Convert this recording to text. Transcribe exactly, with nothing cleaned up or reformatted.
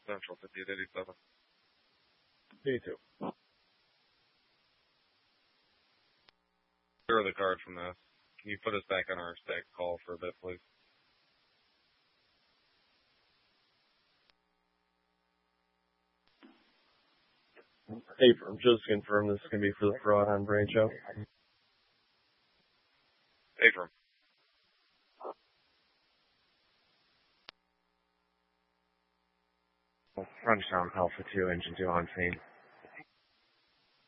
Central, fifty-eight eighty-seven. eighty-two. Zero the card from this. Can you put us back on our stack call for a bit, please? Abram, just confirm this can be for the fraud on Brain Show. Abram. Crunch down Alpha two, engine two on scene.